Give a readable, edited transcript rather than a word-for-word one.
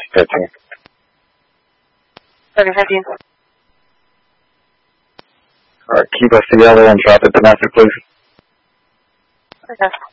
15. 3015. Alright, keep us together and traffic domestic, please. Okay.